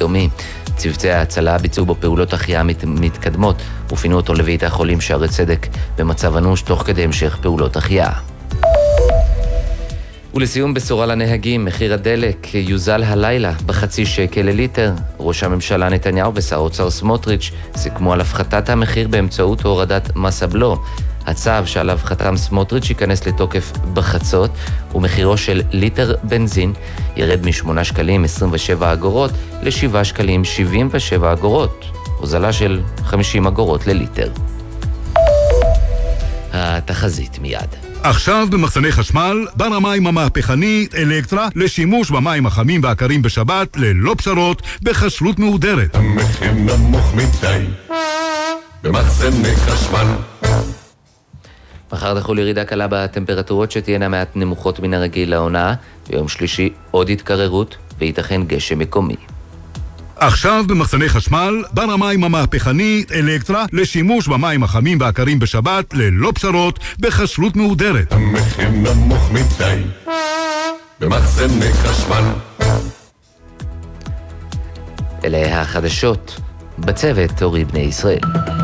פתאומי. צוותי ההצלה ביצעו בו פעולות החייאה מתקדמות ופינו אותו לבית החולים שערי צדק במצב אנוש תוך כדי המשך פעולות החייאה. ולסיום בשורה לנהגים, מחיר הדלק יוזל הלילה בחצי שקל לליטר. ראש הממשלה נתניהו ושר האוצר סמוטריץ' סיכמו על הפחתת המחיר באמצעות הורדת מס הבלו. הצו שעליו חתם סמוטריץ' ייכנס לתוקף בחצות, ומחירו של ליטר בנזין ירד מ8 שקלים 27 אגורות ל7 שקלים 77 אגורות, הוזלה של 50 אגורות לליטר. התחזית מיד. עכשיו במחסני חשמל, בר המים המהפכני אלקטרה לשימוש במים החמים והקרים בשבת ללא פשרות בכשרות מהודרת. המחיר נמוך מדי במחסני חשמל. מחר תחול ירידה קלה בטמפרטורות שתהיינה מעט נמוכות מן הרגיל לעונה. ביום שלישי עוד התקררות וייתכן גשם מקומי. עכשיו במחסני חשמל, בר המים המהפכני אלקטרה לשימוש במים החמים והקרים בשבת ללא פשרות בכשרות מהודרת. המחיר נמוך מדי במחסני חשמל. אלה החדשות. בצוות אורי בני ישראל.